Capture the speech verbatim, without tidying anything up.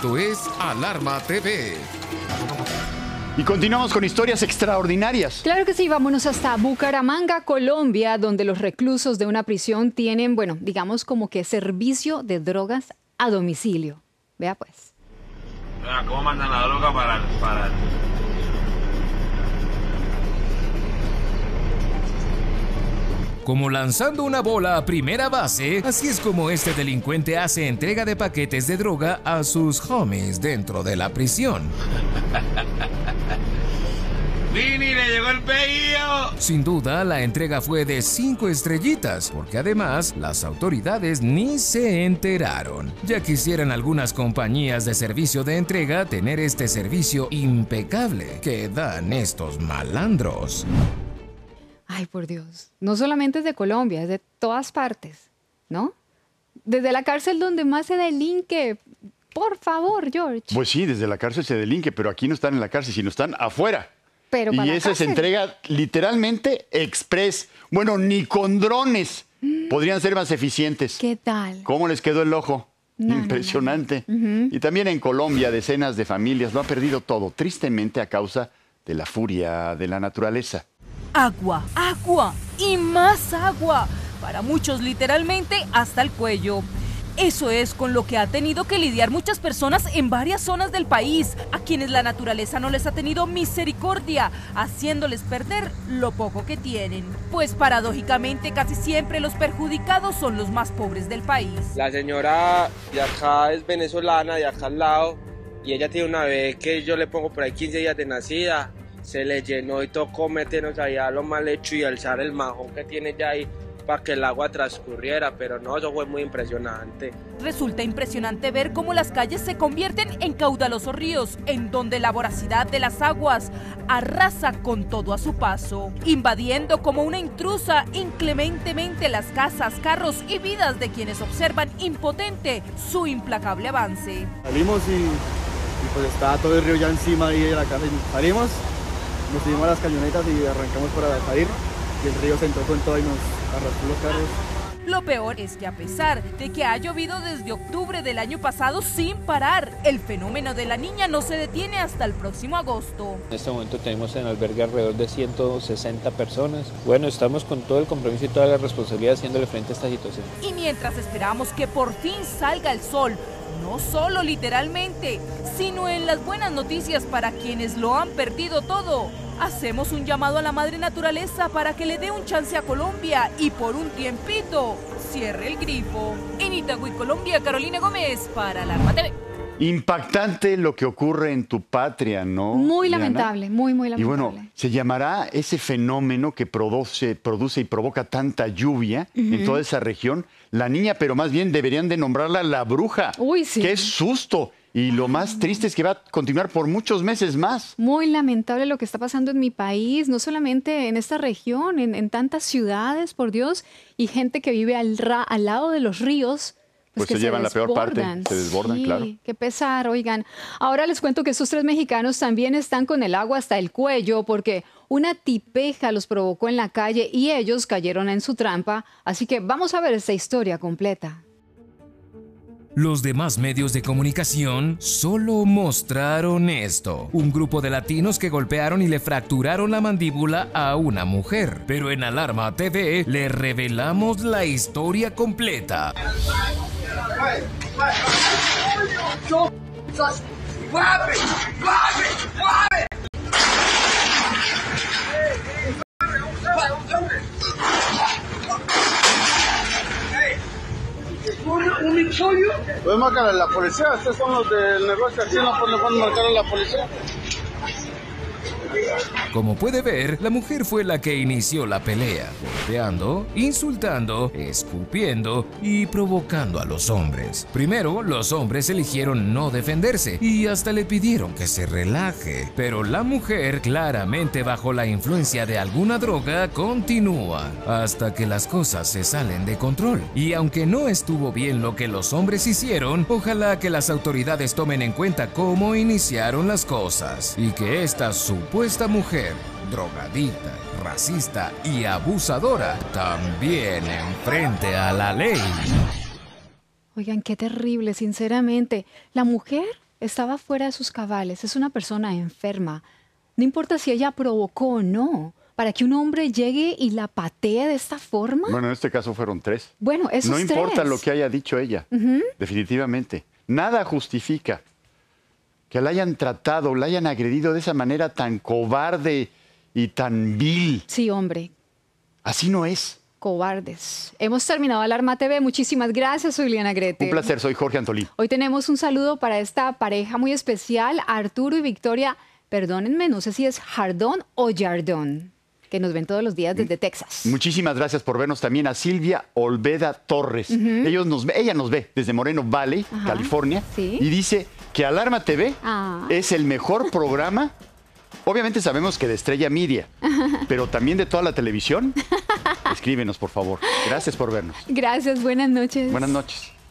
Esto es Alarma T V. Y continuamos con historias extraordinarias. Claro que sí, vámonos hasta Bucaramanga, Colombia, donde los reclusos de una prisión tienen, bueno, digamos como que servicio de drogas a domicilio. Vea pues. ¿Cómo mandan la droga para, para... Como lanzando una bola a primera base, así es como este delincuente hace entrega de paquetes de droga a sus homies dentro de la prisión. ¡Vini, le llegó el pedido! Sin duda, la entrega fue de cinco estrellitas, porque además las autoridades ni se enteraron. Ya quisieran algunas compañías de servicio de entrega tener este servicio impecable que dan estos malandros. Ay, por Dios. No solamente es de Colombia, es de todas partes, ¿no? Desde la cárcel donde más se delinque. Por favor, George. Pues sí, desde la cárcel se delinque, pero aquí no están en la cárcel, sino están afuera. Pero y esa se entrega literalmente express. Bueno, ni con drones mm. podrían ser más eficientes. ¿Qué tal? ¿Cómo les quedó el ojo? No, Impresionante. No, no. Uh-huh. Y también en Colombia, decenas de familias lo han perdido todo, tristemente a causa de la furia de la naturaleza. Agua, agua y más agua. Para muchos literalmente hasta el cuello. Eso es con lo que ha tenido que lidiar muchas personas en varias zonas del país, a quienes la naturaleza no les ha tenido misericordia, haciéndoles perder lo poco que tienen. Pues paradójicamente casi siempre los perjudicados son los más pobres del país. La señora de acá es venezolana, de acá al lado, y ella tiene una bebé que yo le pongo por ahí quince días de nacida. Se le llenó y tocó meternos allá lo mal hecho y alzar el majón que tiene ya ahí para que el agua transcurriera, pero no, eso fue muy impresionante. Resulta impresionante ver cómo las calles se convierten en caudalosos ríos, en donde la voracidad de las aguas arrasa con todo a su paso, invadiendo como una intrusa inclementemente las casas, carros y vidas de quienes observan impotente su implacable avance. Salimos y, y pues estaba todo el río ya encima ahí de la casa y salimos, nos subimos a las camionetas y arrancamos para salir. Y el río se entró con todo y nos arrastró los carros. Lo peor es que a pesar de que ha llovido desde octubre del año pasado sin parar, el fenómeno de la niña no se detiene hasta el próximo agosto. En este momento tenemos en albergue alrededor de ciento sesenta personas. Bueno, estamos con todo el compromiso y toda la responsabilidad haciéndole frente a esta situación. Y mientras esperamos que por fin salga el sol, no solo literalmente, sino en las buenas noticias para quienes lo han perdido todo, hacemos un llamado a la madre naturaleza para que le dé un chance a Colombia y por un tiempito cierre el grifo. En Itagüí, Colombia, Carolina Gómez para Alarma T V. Impactante lo que ocurre en tu patria, ¿no? Muy Diana? lamentable, muy, muy lamentable. Y bueno, se llamará ese fenómeno que produce, produce y provoca tanta lluvia uh-huh. en toda esa región, la niña, pero más bien deberían de nombrarla la bruja. Uy, sí. ¡Qué susto! Y lo más triste es que va a continuar por muchos meses más. Muy lamentable lo que está pasando en mi país, no solamente en esta región, en, en tantas ciudades, por Dios, y gente que vive al, ra, al lado de los ríos. Pues, pues se, se llevan desbordan. la peor parte, se desbordan, sí, claro. Qué pesar, oigan. Ahora les cuento que estos tres mexicanos también están con el agua hasta el cuello porque una tipeja los provocó en la calle y ellos cayeron en su trampa. Así que vamos a ver esta historia completa. Los demás medios de comunicación solo mostraron esto. Un grupo de latinos que golpearon y le fracturaron la mandíbula a una mujer. Pero en Alarma T V le revelamos la historia completa. Pueden marcar a la policía, estos son los del negocio, aquí no pueden marcar a la policía. Como puede ver, la mujer fue la que inició la pelea, golpeando, insultando, escupiendo y provocando a los hombres. Primero, los hombres eligieron no defenderse y hasta le pidieron que se relaje, pero la mujer, claramente bajo la influencia de alguna droga, continúa hasta que las cosas se salen de control. Y aunque no estuvo bien lo que los hombres hicieron, ojalá que las autoridades tomen en cuenta cómo iniciaron las cosas y que esta supuesta mujer drogadicta, racista y abusadora también enfrente a la ley. Oigan, qué terrible, sinceramente. La mujer estaba fuera de sus cabales, es una persona enferma. No importa si ella provocó o no, para que un hombre llegue y la patee de esta forma. Bueno, en este caso fueron tres. Bueno, esos No importa tres. lo que haya dicho ella, Ujú. definitivamente. Nada justifica que la hayan tratado, la hayan agredido de esa manera tan cobarde y tan vil. Sí, hombre, Así no es. cobardes. Hemos terminado Alarma T V. Muchísimas gracias, soy Liliana Gretel. Un placer, soy Jorge Antolín. Hoy tenemos un saludo para esta pareja muy especial, Arturo y Victoria. Perdónenme, no sé si es Jardón o Yardón, que nos ven todos los días desde Texas. Muchísimas gracias por vernos también a Silvia Olveda Torres. Ujú. Ellos nos, ve- ella nos ve desde Moreno Valley, Ajá. California, Sí. y dice que Alarma T V Ah. es el mejor programa. Obviamente sabemos que de Estrella Media, pero también de toda la televisión. Escríbenos, por favor. Gracias por vernos. Gracias, buenas noches. Buenas noches.